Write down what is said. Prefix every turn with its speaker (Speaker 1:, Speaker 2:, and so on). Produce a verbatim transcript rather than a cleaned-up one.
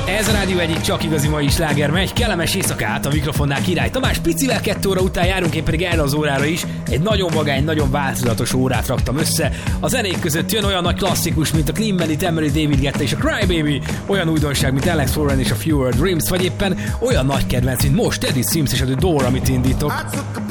Speaker 1: Ez a rádió egyik csak igazi mai sláger megy. Kellemes éjszakát, a mikrofonnál Király Tamás. Picivel kettő óra után járunk, én pedig erre az órára is. Egy nagyon vagány, nagyon változatos órát raktam össze. A zenék között jön olyan nagy klasszikus, mint a Clean Bandit, Emery, David Guetta és a Crybaby. Olyan újdonság, mint Alex Warren és a Fewer Dreams. Vagy éppen olyan nagy kedvenc, mint most Eddie Sims és a The Door, amit indítok.